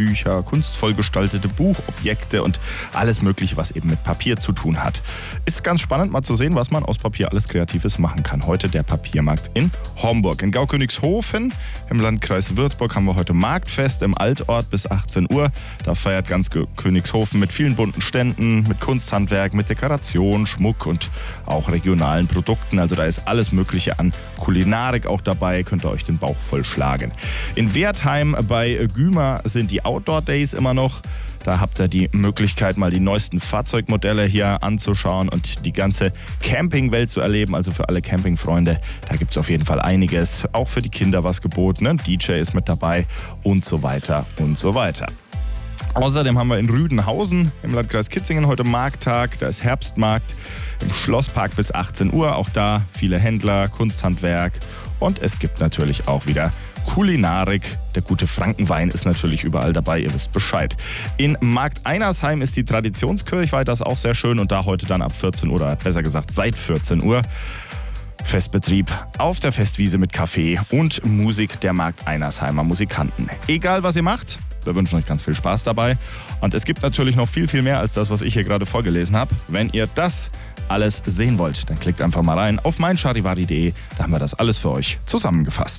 Bücher, kunstvoll gestaltete Buchobjekte und alles Mögliche, was eben mit Papier zu tun hat. Ist ganz spannend mal zu sehen, was man aus Papier alles Kreatives machen kann. Heute der Papiermarkt in Homburg. In Gaukönigshofen im Landkreis Würzburg haben wir heute Marktfest im Altort bis 18 Uhr. Da feiert ganz Königshofen mit vielen bunten Ständen, mit Kunsthandwerk, mit Dekoration, Schmuck und auch regionalen Produkten. Also da ist alles Mögliche an Kulinarik auch dabei, könnt ihr euch den Bauch vollschlagen. In Wertheim bei Gümer sind die Outdoor Days immer noch. Da habt ihr die Möglichkeit, mal die neuesten Fahrzeugmodelle hier anzuschauen und die ganze Campingwelt zu erleben. Also für alle Campingfreunde, da gibt es auf jeden Fall einiges. Auch für die Kinder was geboten. Ein DJ ist mit dabei und so weiter und so weiter. Außerdem haben wir in Rüdenhausen im Landkreis Kitzingen heute Markttag. Da ist Herbstmarkt im Schlosspark bis 18 Uhr. Auch da viele Händler, Kunsthandwerk und es gibt natürlich auch wieder Kulinarik. Der gute Frankenwein ist natürlich überall dabei, ihr wisst Bescheid. In Markt Einersheim ist die Traditionskirchweih, das ist auch sehr schön und da heute dann ab 14 Uhr, oder besser gesagt seit 14 Uhr, Festbetrieb auf der Festwiese mit Kaffee und Musik der Markt Einersheimer Musikanten. Egal was ihr macht, wir wünschen euch ganz viel Spaß dabei. Und es gibt natürlich noch viel, viel mehr als das, was ich hier gerade vorgelesen habe. Wenn ihr das alles sehen wollt, dann klickt einfach mal rein auf meincharivari.de. Da haben wir das alles für euch zusammengefasst.